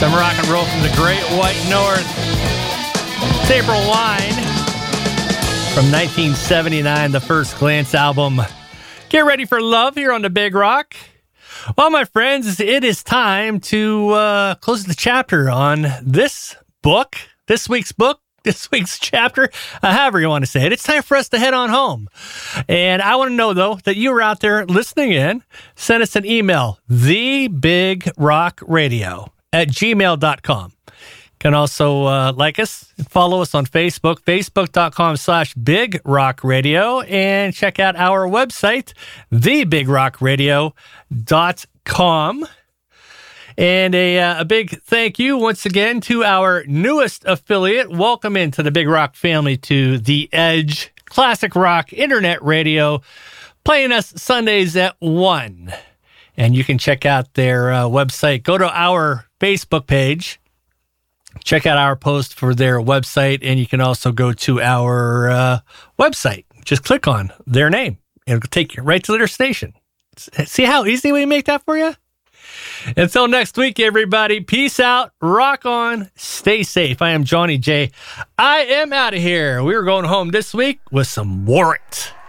Some rock and roll from the Great White North. It's April Wine from 1979, the First Glance album. Get ready for love here on the Big Rock. Well, my friends, it is time to close the chapter on this week's chapter, however you want to say it. It's time for us to head on home. And I want to know, though, that you were out there listening in. Send us an email, thebigrockradio@gmail.com. You can also like us and follow us on Facebook, facebook.com/bigrockradio, and check out our website, thebigrockradio.com. And a big thank you once again to our newest affiliate. Welcome into the Big Rock family to The Edge, classic rock internet radio, playing us Sundays at 1. And you can check out their website. Go to our Facebook page. Check out our post for their website. And you can also go to our website. Just click on their name. It'll take you right to their station. See how easy we make that for you? Until next week, everybody, peace out, rock on, stay safe. I am Johnny J. I am out of here. We were going home this week with some Warrant.